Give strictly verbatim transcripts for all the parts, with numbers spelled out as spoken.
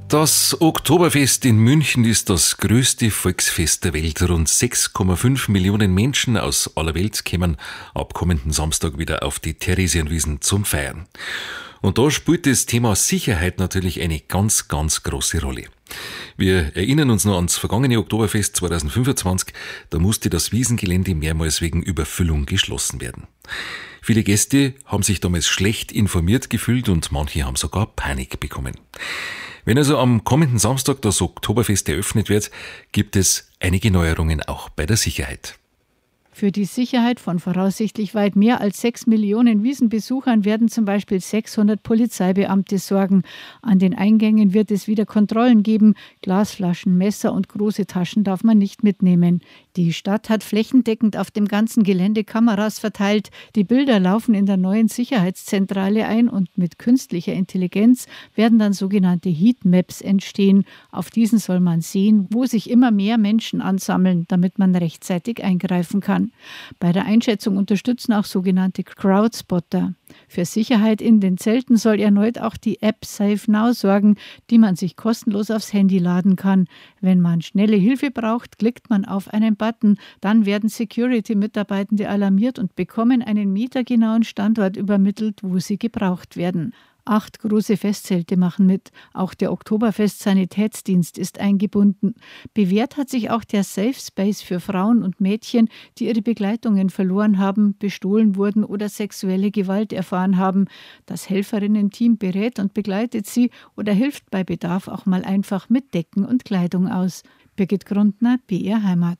Das Oktoberfest in München ist das größte Volksfest der Welt. Rund sechs Komma fünf Millionen Menschen aus aller Welt kommen ab kommenden Samstag wieder auf die Theresienwiesen zum Feiern. Und da spielt das Thema Sicherheit natürlich eine ganz, ganz große Rolle. Wir erinnern uns noch ans vergangene Oktoberfest zweitausendfünfundzwanzig. Da musste das Wiesengelände mehrmals wegen Überfüllung geschlossen werden. Viele Gäste haben sich damals schlecht informiert gefühlt und manche haben sogar Panik bekommen. Wenn also am kommenden Samstag das Oktoberfest eröffnet wird, gibt es einige Neuerungen auch bei der Sicherheit. Für die Sicherheit von voraussichtlich weit mehr als sechs Millionen Wiesenbesuchern werden zum Beispiel sechshundert Polizeibeamte sorgen. An den Eingängen wird es wieder Kontrollen geben. Glasflaschen, Messer und große Taschen darf man nicht mitnehmen. Die Stadt hat flächendeckend auf dem ganzen Gelände Kameras verteilt. Die Bilder laufen in der neuen Sicherheitszentrale ein und mit künstlicher Intelligenz werden dann sogenannte Heatmaps entstehen. Auf diesen soll man sehen, wo sich immer mehr Menschen ansammeln, damit man rechtzeitig eingreifen kann. Bei der Einschätzung unterstützen auch sogenannte Crowdspotter. Für Sicherheit in den Zelten soll erneut auch die App Safe Now sorgen, die man sich kostenlos aufs Handy laden kann. Wenn man schnelle Hilfe braucht, klickt man auf einen Button. Dann werden Security-Mitarbeitende alarmiert und bekommen einen metergenauen Standort übermittelt, wo sie gebraucht werden. Acht große Festzelte machen mit. Auch der Oktoberfest-Sanitätsdienst ist eingebunden. Bewährt hat sich auch der Safe Space für Frauen und Mädchen, die ihre Begleitungen verloren haben, bestohlen wurden oder sexuelle Gewalt erfahren haben. Das Helferinnen-Team berät und begleitet sie oder hilft bei Bedarf auch mal einfach mit Decken und Kleidung aus. Birgit Grundner, B R Heimat.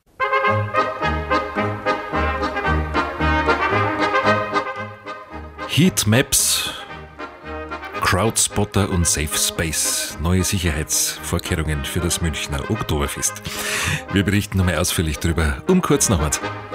Heatmaps, Crowdspotter und Safe Space. Neue Sicherheitsvorkehrungen für das Münchner Oktoberfest. Wir berichten nochmal ausführlich drüber um kurz nach was.